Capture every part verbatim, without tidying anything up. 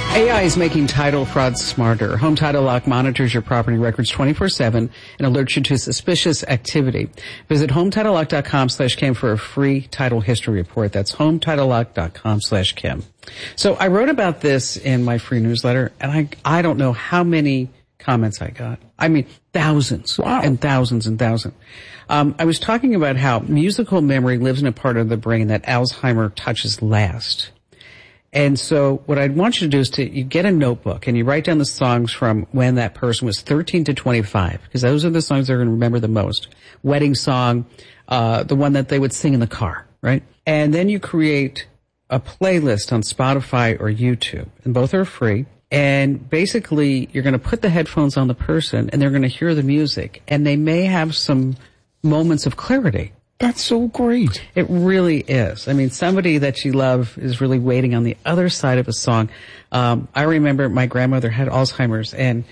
A I is making title fraud smarter. Home Title Lock monitors your property records twenty-four seven and alerts you to suspicious activity. Visit HometitleLock.com slash Kim for a free title history report. That's HometitleLock.com slash Kim. So I wrote about this in my free newsletter, and I, I don't know how many comments I got. I mean, thousands wow. and thousands and thousands. Um, I was talking about how musical memory lives in a part of the brain that Alzheimer touches last. And so what I'd want you to do is to you get a notebook and you write down the songs from when that person was thirteen to twenty-five, because those are the songs they're going to remember the most. Wedding song, uh, the one that they would sing in the car, right? And then you create a playlist on Spotify or YouTube, and both are free. And basically you're going to put the headphones on the person and they're going to hear the music, and they may have some moments of clarity. That's so great. It really is. I mean, somebody that you love is really waiting on the other side of a song. Um, I remember my grandmother had Alzheimer's, and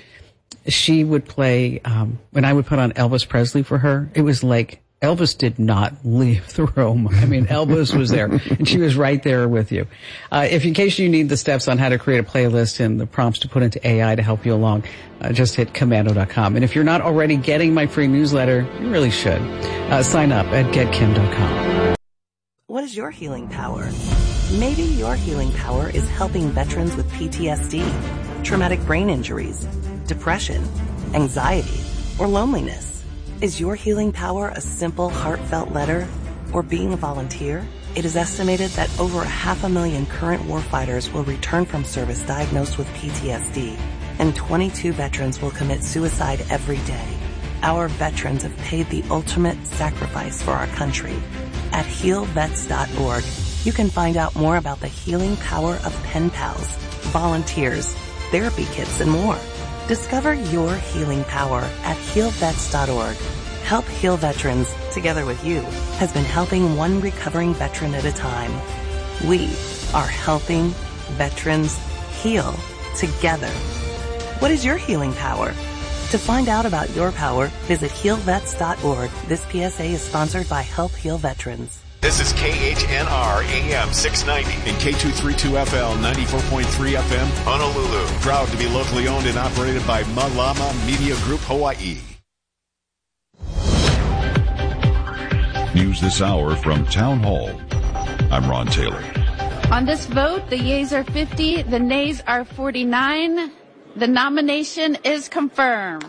she would play, um, when I would put on Elvis Presley for her, it was like Elvis did not leave the room. I mean, Elvis was there, and she was right there with you. Uh, if in case you need the steps on how to create a playlist and the prompts to put into A I to help you along, uh, just hit commando dot com. And if you're not already getting my free newsletter, you really should. Uh, sign up at get kim dot com. What is your healing power? Maybe your healing power is helping veterans with P T S D, traumatic brain injuries, depression, anxiety, or loneliness. Is your healing power a simple, heartfelt letter or being a volunteer? It is estimated that over a half a million current warfighters will return from service diagnosed with P T S D, and twenty-two veterans will commit suicide every day. Our veterans have paid the ultimate sacrifice for our country. At heal vets dot org, you can find out more about the healing power of pen pals, volunteers, therapy kits, and more. Discover your healing power at heal vets dot org. Help Heal Veterans, together with you, has been helping one recovering veteran at a time. We are helping veterans heal together. What is your healing power? To find out about your power, visit heal vets dot org. This P S A is sponsored by Help Heal Veterans. This is K H N R A M six ninety and K two thirty-two F L ninety-four point three F M, Honolulu. Proud to be locally owned and operated by Malama Media Group Hawaii. News this hour from Town Hall. I'm Ron Taylor. On this vote, the yeas are fifty, the nays are forty-nine. The nomination is confirmed.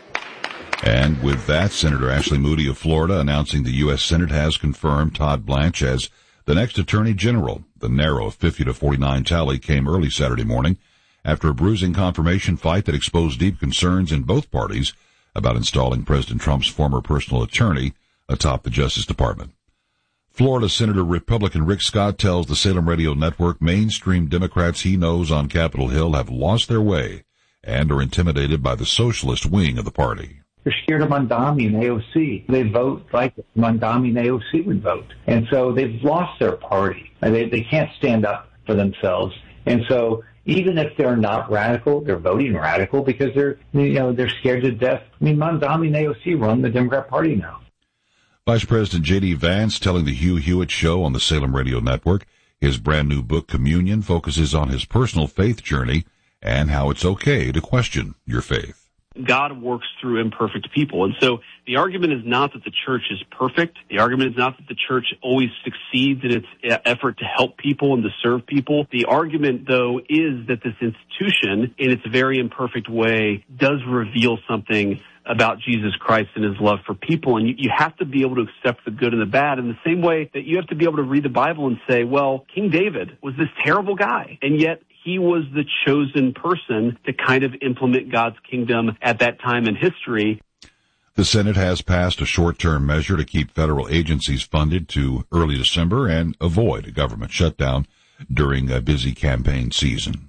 And with that, Senator Ashley Moody of Florida announcing the U S Senate has confirmed Todd Blanche as the next Attorney General. The narrow fifty to forty-nine tally came early Saturday morning after a bruising confirmation fight that exposed deep concerns in both parties about installing President Trump's former personal attorney atop the Justice Department. Florida Senator Republican Rick Scott tells the Salem Radio Network mainstream Democrats he knows on Capitol Hill have lost their way and are intimidated by the socialist wing of the party. They're scared of Mondami and A O C. They vote like Mondami and A O C would vote. And so they've lost their party. They, they can't stand up for themselves. And so even if they're not radical, they're voting radical because they're, you know, they're scared to death. I mean, Mondami and A O C run the Democrat Party now. Vice President J D. Vance telling the Hugh Hewitt Show on the Salem Radio Network his brand new book, Communion, focuses on his personal faith journey and how it's okay to question your faith. God works through imperfect people. And so the argument is not that the church is perfect. The argument is not that the church always succeeds in its effort to help people and to serve people. The argument, though, is that this institution, in its very imperfect way, does reveal something about Jesus Christ and his love for people. And you, you have to be able to accept the good and the bad in the same way that you have to be able to read the Bible and say, well, King David was this terrible guy, and yet he was the chosen person to kind of implement God's kingdom at that time in history. The Senate has passed a short-term measure to keep federal agencies funded to early December and avoid a government shutdown during a busy campaign season.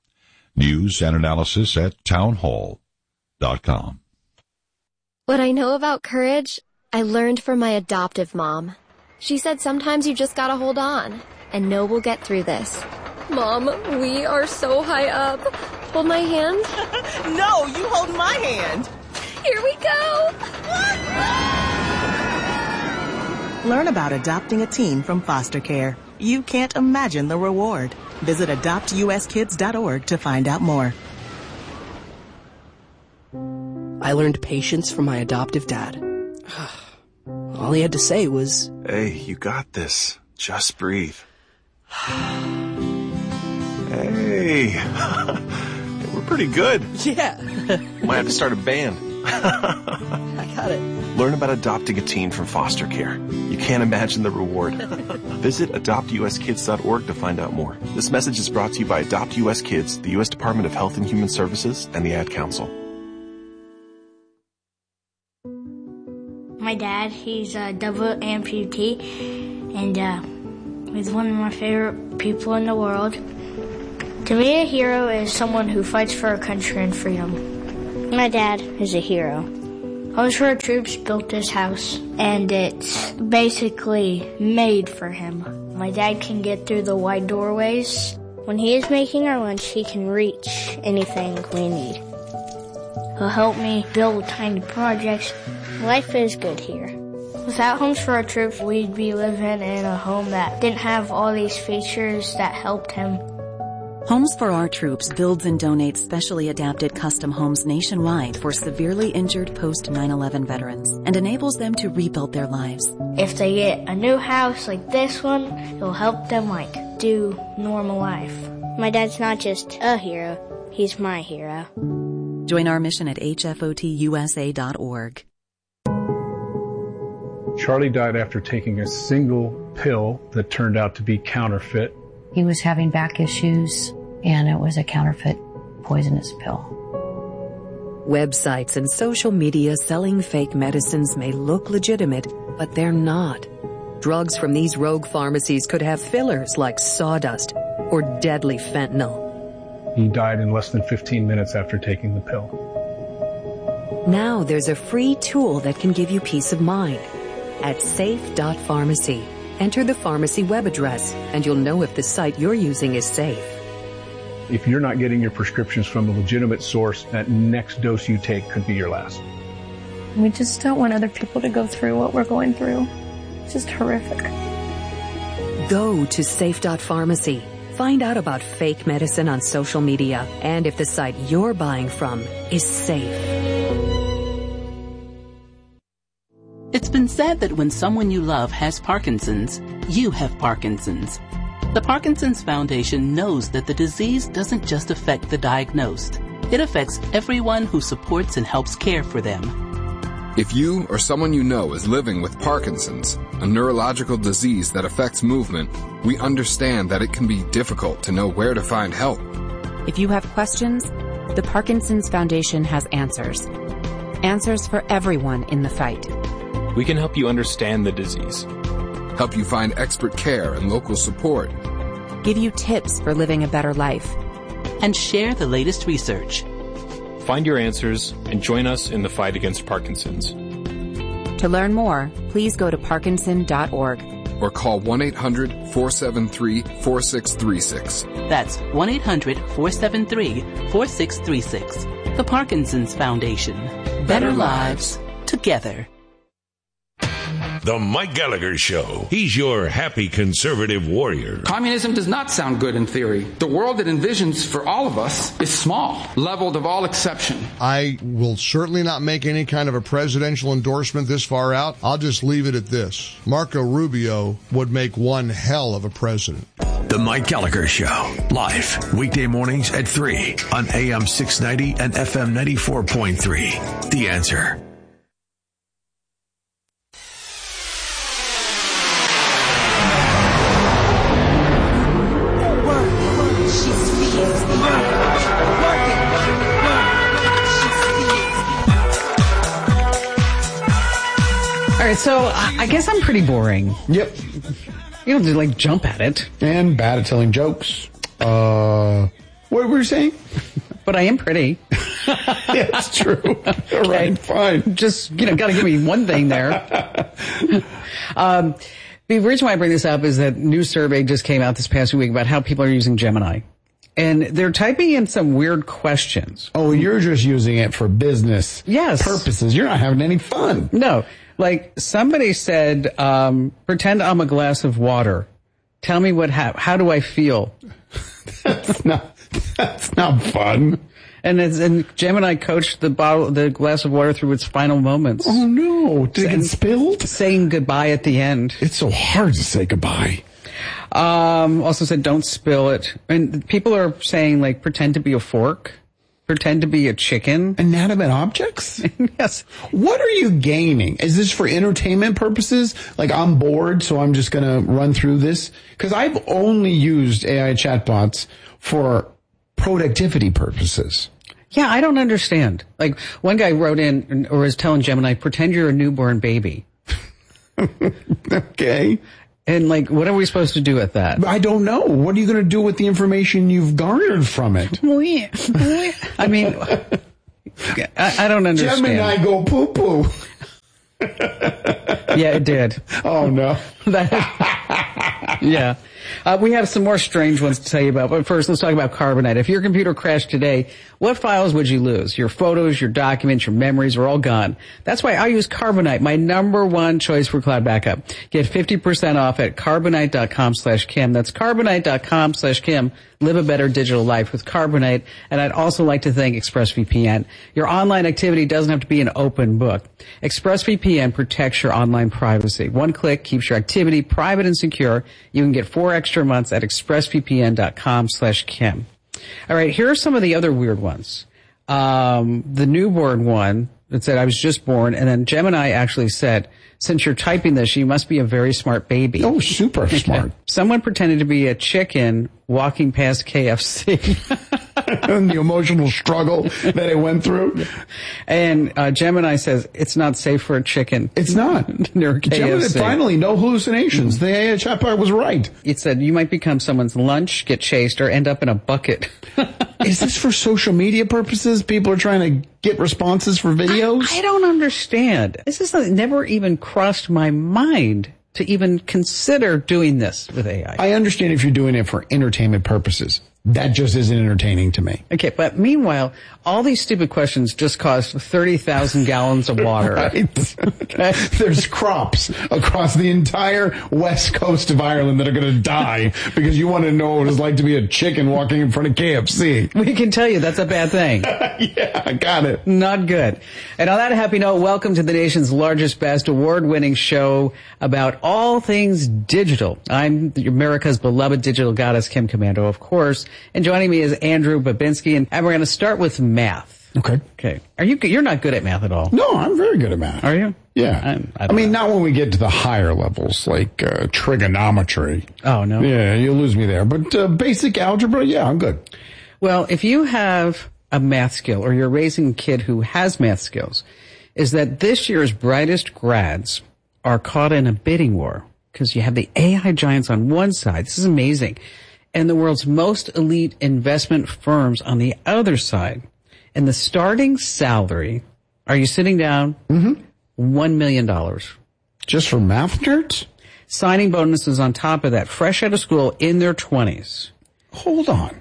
News and analysis at town hall dot com. What I know about courage, I learned from my adoptive mom. She said sometimes you just gotta hold on and know we'll get through this. Mom, we are so high up. Hold my hand. No, you hold my hand. Here we go. Learn about adopting a teen from foster care. you can't imagine the reward. Visit adopt u s kids dot org to find out more. I learned patience from my adoptive dad. All he had to say was, "Hey, you got this. Just breathe." Hey, we're pretty good. Yeah. Might have to start a band. I got it. Learn about adopting a teen from foster care. You can't imagine the reward. Visit adopt u s kids dot org to find out more. This message is brought to you by Adopt U S Kids, the U S Department of Health and Human Services, and the Ad Council. My dad, he's a double amputee, and uh, he's one of my favorite people in the world. To me, a hero is someone who fights for our country and freedom. My dad is a hero. Homes for Our Troops built this house, and it's basically made for him. My dad can get through the wide doorways. When he is making our lunch, he can reach anything we need. He'll help me build tiny projects. Life is good here. Without Homes for Our Troops, we'd be living in a home that didn't have all these features that helped him. Homes for Our Troops builds and donates specially adapted custom homes nationwide for severely injured post nine eleven veterans and enables them to rebuild their lives. If they get a new house like this one, it'll help them like do normal life. My dad's not just a hero, he's my hero. Join our mission at h f o t u s a dot org. Charlie died after taking a single pill that turned out to be counterfeit. He was having back issues, and it was a counterfeit poisonous pill. Websites and social media selling fake medicines may look legitimate, but they're not. Drugs from these rogue pharmacies could have fillers like sawdust or deadly fentanyl. He died in less than fifteen minutes after taking the pill. Now there's a free tool that can give you peace of mind. At safe dot pharmacy, enter the pharmacy web address, and you'll know if the site you're using is safe. If you're not getting your prescriptions from a legitimate source, that next dose you take could be your last. We just don't want other people to go through what we're going through. It's just horrific. Go to safe dot pharmacy. Find out about fake medicine on social media and if the site you're buying from is safe. It's been said that when someone you love has Parkinson's, you have Parkinson's. The Parkinson's Foundation knows that the disease doesn't just affect the diagnosed. It affects everyone who supports and helps care for them. If you or someone you know is living with Parkinson's, a neurological disease that affects movement, we understand that it can be difficult to know where to find help. If you have questions, the Parkinson's Foundation has answers. Answers for everyone in the fight. We can help you understand the disease, help you find expert care and local support, give you tips for living a better life, and share the latest research. Find your answers and join us in the fight against Parkinson's. To learn more, please go to parkinson dot org or call one eight hundred four seven three four six three six. That's one eight hundred four seven three four six three six. The Parkinson's Foundation. Better, Better lives together. The Mike Gallagher Show. He's your happy conservative warrior. Communism does not sound good in theory. The world it envisions for all of us is small, leveled of all exception. I will certainly not make any kind of a presidential endorsement this far out. I'll just leave it at this. Marco Rubio would make one hell of a president. The Mike Gallagher Show. Live weekday mornings at three on A M six ninety and F M ninety-four point three. The Answer. All right, so I guess I'm pretty boring. Yep. You don't like jump at it. And bad at telling jokes. Uh, what were you saying? But I am pretty. Yeah, it's true. Okay. All right, fine. Just, you know, got to give me one thing there. um, the reason why I bring this up is that new survey just came out this past week about how people are using Gemini. And they're typing in some weird questions. Oh, you're just using it for business yes. purposes. You're not having any fun. No. Like, somebody said, um, pretend I'm a glass of water. Tell me what, how, how do I feel? That's not, that's not fun. And it's, and Gemini coached the bottle, the glass of water through its final moments. Oh no. Did it get spilled? Saying goodbye at the end. It's so hard to say goodbye. Um, also said don't spill it. And people are saying like pretend to be a fork. Pretend to be a chicken. Inanimate objects? Yes. What are you gaining? Is this for entertainment purposes? Like, I'm bored, so I'm just going to run through this? Because I've only used A I chatbots for productivity purposes. Yeah, I don't understand. Like, one guy wrote in, or was telling Gemini, pretend you're a newborn baby. Okay. And like, what are we supposed to do with that? I don't know. What are you going to do with the information you've garnered from it? I mean, I, I don't understand. Gemini go poo poo. Yeah, it did. Oh no. Yeah. Uh, we have some more strange ones to tell you about, but first let's talk about Carbonite. If your computer crashed today, what files would you lose? Your photos, your documents, your memories are all gone. That's why I use Carbonite, my number one choice for cloud backup. Get fifty percent off at carbonite.com slash Kim. That's carbonite.com slash Kim. Live a better digital life with Carbonite. And I'd also like to thank ExpressVPN. Your online activity doesn't have to be an open book. ExpressVPN protects your online privacy. One click keeps your activity private and secure. You can get four extra months at expressvpn.com slash Kim. All right, here are some of the other weird ones. Um, the newborn one that said, I was just born, and then Gemini actually said, since you're typing this, you must be a very smart baby. Oh, super smart. Someone pretended to be a chicken walking past K F C. And the emotional struggle that it went through. And uh, Gemini says, it's not safe for a chicken. It's not. Near K F C. Gemini, finally, no hallucinations. The A I chatbot was right. It said, you might become someone's lunch, get chased, or end up in a bucket. Is this for social media purposes? People are trying to get responses for videos? I, I don't understand. This is something that never even crossed my mind to even consider doing this with A I. I understand if you're doing it for entertainment purposes. That just isn't entertaining to me. Okay, but meanwhile, all these stupid questions just cost thirty thousand gallons of water. Right. Okay. There's crops across the entire west coast of Ireland that are going to die because you want to know what it's like to be a chicken walking in front of K F C. We can tell you that's a bad thing. Yeah, I got it. Not good. And on that happy note, welcome to the nation's largest, best, award-winning show about all things digital. I'm America's beloved digital goddess, Kim Komando, of course. And joining me is Andrew Babinski, and we're going to start with math. Okay. Okay. Are you? You're not good at math at all. No, I'm very good at math. Are you? Yeah. I'm, I, I mean, know. not when we get to the higher levels, like uh, trigonometry. Oh, no? Yeah, you'll lose me there. But uh, basic algebra, yeah, I'm good. Well, if you have a math skill, or you're raising a kid who has math skills, is that this year's brightest grads are caught in a bidding war, because you have the A I giants on one side. This is amazing. And the world's most elite investment firms on the other side. And the starting salary, are you sitting down? Mm-hmm. One million dollars. Just for math nerds? Signing bonuses on top of that, fresh out of school in their twenties. Hold on.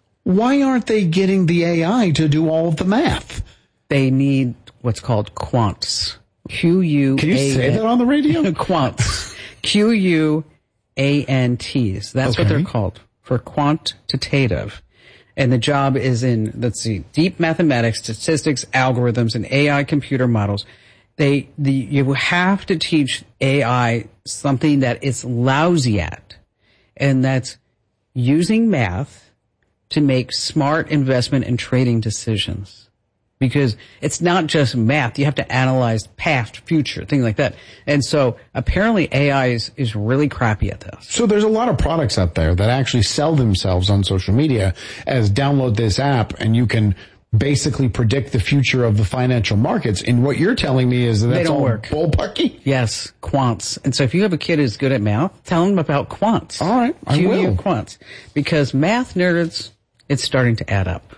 Why aren't they getting the A I to do all of the math? They need what's called quants. Q U A N. Can you say that on the radio? Quants. Q U A N Ts. That's Okay. what they're called. For quantitative. And the job is in, let's see, deep mathematics, statistics, algorithms, and A I computer models. They, the, you have to teach A I something that it's lousy at. And that's using math to make smart investment and trading decisions. Because it's not just math. You have to analyze past, future, things like that. And so apparently A I is, is really crappy at this. So there's a lot of products out there that actually sell themselves on social media as download this app and you can basically predict the future of the financial markets. And what you're telling me is that They that's don't all work. bullpucky? Yes, quants. And so if you have a kid who's good at math, tell them about quants. All right, I Q U will. quants. Because math nerds, it's starting to add up.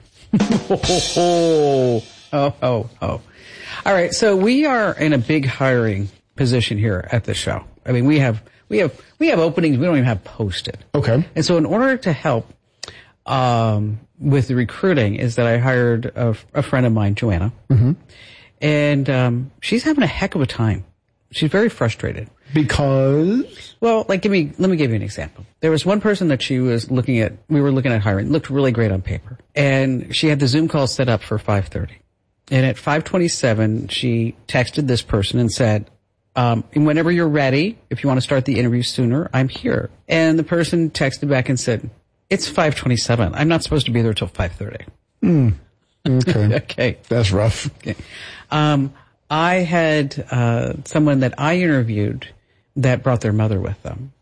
oh, oh, oh, oh. All right, so we are in a big hiring position here at the show. I mean, we have we have we have openings we don't even have posted. Okay. And so in order to help um with the recruiting is that I hired a, a friend of mine, Joanna. Mm-hmm. And um she's having a heck of a time. She's very frustrated Because? Well, like, give me, let me give you an example. There was one person that she was looking at, we were looking at hiring, looked really great on paper. And she had the Zoom call set up for five thirty. And at five twenty-seven, she texted this person and said, um, whenever you're ready, if you want to start the interview sooner, I'm here. And the person texted back and said, it's five twenty-seven. I'm not supposed to be there till five thirty. Mm. Okay. Okay. That's rough. Okay. Um, I had, uh, someone that I interviewed that brought their mother with them.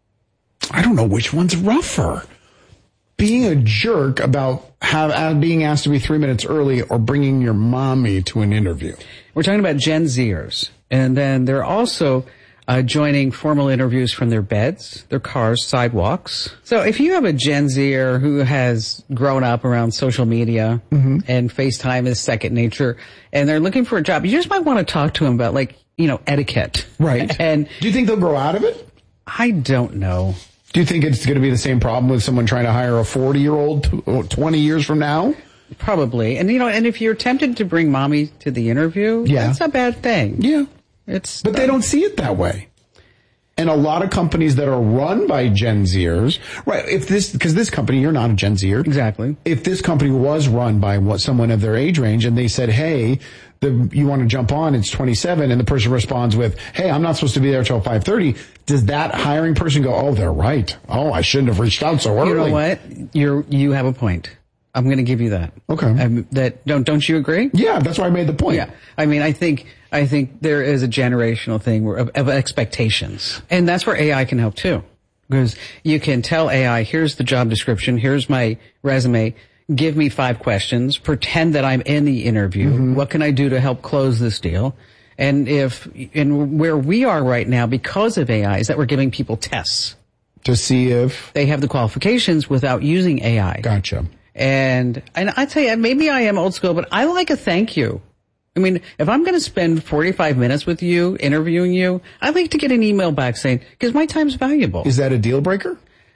I don't know which one's rougher. Being a jerk about have, uh, being asked to be three minutes early or bringing your mommy to an interview. We're talking about Gen Zers. And then they're also uh, joining formal interviews from their beds, their cars, sidewalks. So if you have a Gen Zer who has grown up around social media mm-hmm. and FaceTime is second nature, and they're looking for a job, you just might want to talk to them about, like, you know, etiquette. Right. And do you think they'll grow out of it? I don't know. Do you think it's going to be the same problem with someone trying to hire a forty-year-old twenty years from now? Probably. And, you know, and if you're tempted to bring mommy to the interview, yeah. that's a bad thing. Yeah. It's, but they don't see it that way. And a lot of companies that are run by Gen Zers, right, if this, because this company, you're not a Gen Zer. Exactly. If this company was run by what someone of their age range and they said, hey, the, you want to jump on, it's twenty-seven, and the person responds with, hey, I'm not supposed to be there till five thirty, does that hiring person go, oh, they're right. Oh, I shouldn't have reached out so early. You know what? You're, you have a point. I'm going to give you that. Okay. Um, that don't don't you agree? Yeah, that's why I made the point. Yeah. I mean, I think I think there is a generational thing where, of, of expectations, and that's where A I can help too, because you can tell A I, here's the job description, here's my resume, give me five questions, pretend that I'm in the interview. Mm-hmm. What can I do to help close this deal? And if and where we are right now because of A I is that we're giving people tests to see if they have the qualifications without using A I. Gotcha. And, and I tell you, maybe I am old school, but I like a thank you. I mean, if I'm going to spend forty-five minutes with you, interviewing you, I'd like to get an email back saying, because my time's valuable. Is that a deal breaker?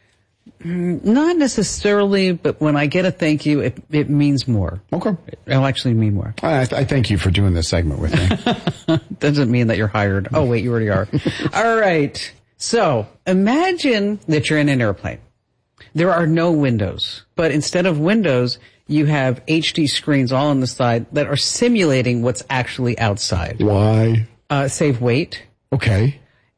Mm, not necessarily, but when I get a thank you, it, it means more. Okay. It'll actually mean more. I, I thank you for doing this segment with me. Doesn't mean that you're hired. Oh, wait, you already are. All right. So imagine that you're in an airplane. There are no windows, but instead of windows, you have H D screens all on the side that are simulating what's actually outside. Why? Uh, save weight. Okay.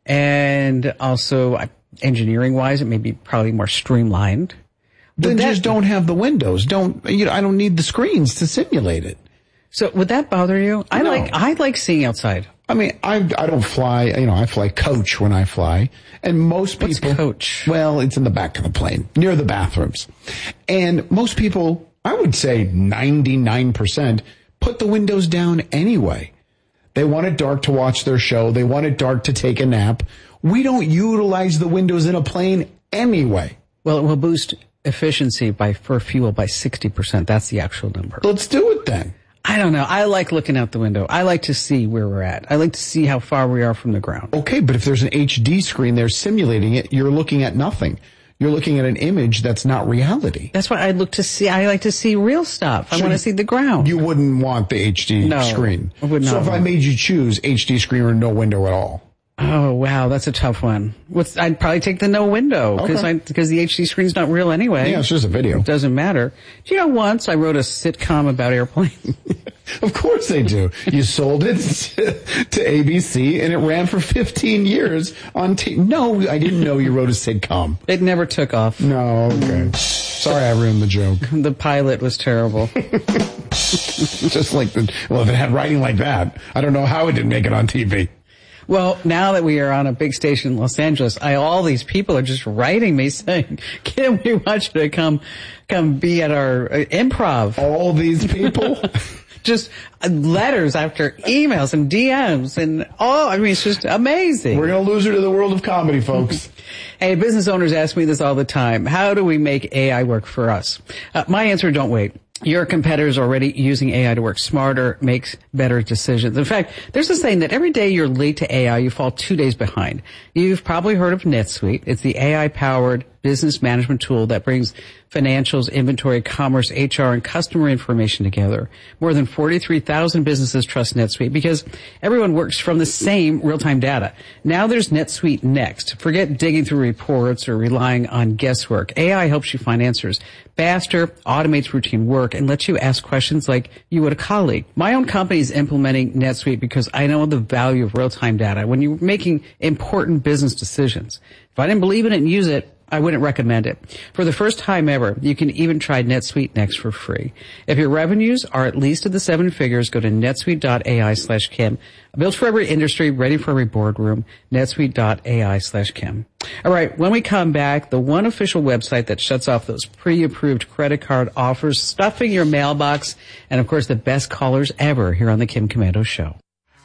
And also, uh, engineering-wise, it may be probably more streamlined. Then that, just don't have the windows. Don't, you know, I don't need the screens to simulate it. So would that bother you? I no. like, I like seeing outside. I mean, I I don't fly, you know, I fly coach when I fly. And most people... What's coach? Well, it's in the back of the plane, near the bathrooms. And most people, I would say ninety-nine percent, put the windows down anyway. They want it dark to watch their show. They want it dark to take a nap. We don't utilize the windows in a plane anyway. Well, it will boost efficiency by for fuel by sixty percent. That's the actual number. Let's do it then. I don't know. I like looking out the window. I like to see where we're at. I like to see how far we are from the ground. Okay, but if there's an H D screen there simulating it, you're looking at nothing. You're looking at an image that's not reality. That's why I look to see, I like to see real stuff. I so want to see the ground. You wouldn't want the H D no, screen. I would not. So if I made you choose H D screen or no window at all. Oh, wow, that's a tough one. What's, I'd probably take the no window, because okay. because the H D screen's not real anyway. Yeah, it's just a video. It doesn't matter. Do you know, once I wrote a sitcom about airplanes? Of course they do. You sold it to A B C, and it ran for fifteen years on T V. No, I didn't know you wrote a sitcom. It never took off. No, okay. Sorry I ruined the joke. The pilot was terrible. Just like the, well, if it had writing like that, I don't know how it didn't make it on T V. Well, now that we are on a big station in Los Angeles, I, all these people are just writing me saying, can we want you to come, come be at our uh, improv? All these people? Just uh, letters after emails and D Ms and oh, I mean, it's just amazing. We're going to lose her to the world of comedy, folks. Hey, business owners ask me this all the time. How do we make A I work for us? Uh, my answer, don't wait. Your competitors are already using A I to work smarter, makes better decisions. In fact, there's a saying that every day you're late to A I, you fall two days behind. You've probably heard of NetSuite. It's the A I-powered business management tool that brings financials, inventory, commerce, H R, and customer information together. More than forty-three thousand businesses trust NetSuite because everyone works from the same real-time data. Now there's NetSuite Next. Forget digging through reports or relying on guesswork. A I helps you find answers faster, automates routine work, and lets you ask questions like you would a colleague. My own company is implementing NetSuite because I know the value of real-time data when you're making important business decisions. If I didn't believe in it and use it, I wouldn't recommend it. For the first time ever, you can even try NetSuite Next for free. If your revenues are at least at the seven figures, go to netsuite.ai slash Kim. Built for every industry, ready for every boardroom, netsuite.ai slash Kim. All right, when we come back, the one official website that shuts off those pre-approved credit card offers, stuffing your mailbox, and of course the best callers ever here on the Kim Komando Show.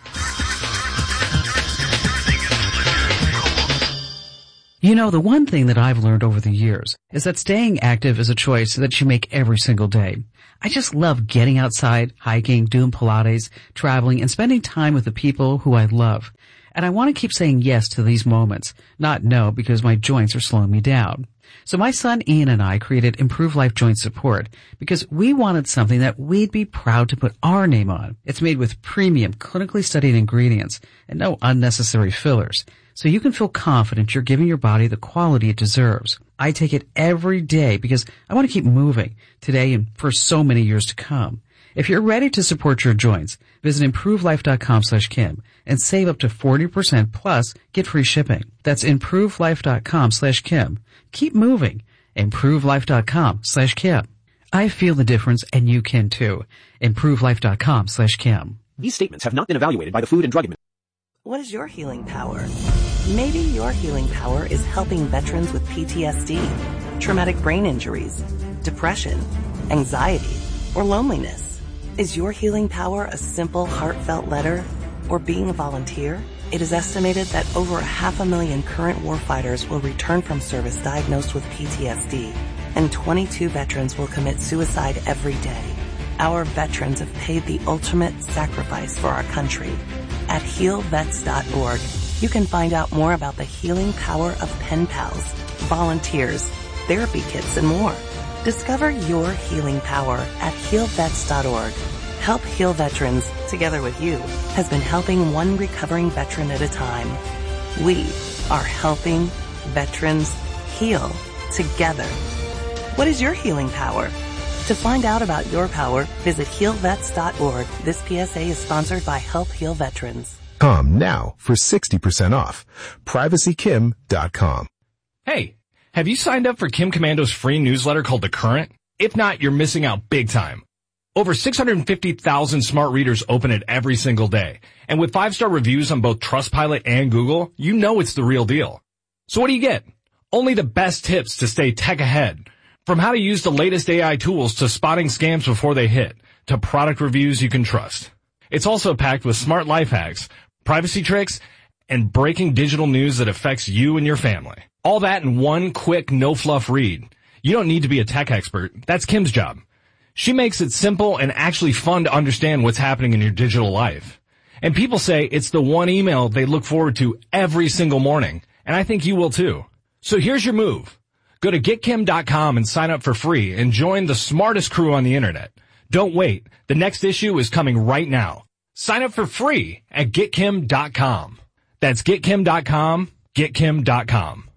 You know, the one thing that I've learned over the years is that staying active is a choice that you make every single day. I just love getting outside, hiking, doing Pilates, traveling, and spending time with the people who I love. And I want to keep saying yes to these moments, not no because my joints are slowing me down. So my son Ian and I created Improve Life Joint Support because we wanted something that we'd be proud to put our name on. It's made with premium, clinically studied ingredients and no unnecessary fillers. So you can feel confident you're giving your body the quality it deserves. I take it every day because I want to keep moving today and for so many years to come. If you're ready to support your joints, visit improvelife.com slash Kim and save up to forty percent plus get free shipping. That's improvelife.com slash Kim. Keep moving. improvelife.com slash Kim. I feel the difference and you can too. improvelife.com slash Kim. These statements have not been evaluated by the Food and Drug Administration. What is your healing power? Maybe your healing power is helping veterans with P T S D, traumatic brain injuries, depression, anxiety, or loneliness. Is your healing power a simple, heartfelt letter or being a volunteer? It is estimated that over a half a million current warfighters will return from service diagnosed with P T S D, and twenty-two veterans will commit suicide every day. Our veterans have paid the ultimate sacrifice for our country. At heal vets dot org, you can find out more about the healing power of pen pals, volunteers, therapy kits, and more. Discover your healing power at heal vets dot org. Help Heal Veterans, together with you, has been helping one recovering veteran at a time. We are helping veterans heal together. What is your healing power? To find out about your power, visit heal vets dot org. This P S A is sponsored by Help Heal Veterans. Com now for sixty percent off. privacy kim dot com. Hey, have you signed up for Kim Komando's free newsletter called The Current? If not, you're missing out big time. Over six hundred fifty thousand smart readers open it every single day. And with five-star reviews on both Trustpilot and Google, you know it's the real deal. So what do you get? Only the best tips to stay tech ahead. From how to use the latest A I tools to spotting scams before they hit, to product reviews you can trust. It's also packed with smart life hacks, privacy tricks, and breaking digital news that affects you and your family. All that in one quick, no-fluff read. You don't need to be a tech expert. That's Kim's job. She makes it simple and actually fun to understand what's happening in your digital life. And people say it's the one email they look forward to every single morning. And I think you will too. So here's your move. Go to get kim dot com and sign up for free and join the smartest crew on the internet. Don't wait. The next issue is coming right now. Sign up for free at get kim dot com. That's get kim dot com, get kim dot com.